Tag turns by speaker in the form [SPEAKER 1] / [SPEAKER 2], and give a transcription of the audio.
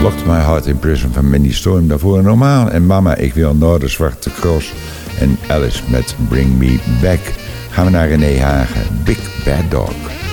[SPEAKER 1] Locked My Heart in Prison van Mandy Storm. Daarvoor normaal. En Mama, ik wil naar de Zwarte Cross. En Alice met Bring Me Back. Gaan we naar René Hagen. Big Bad Dog.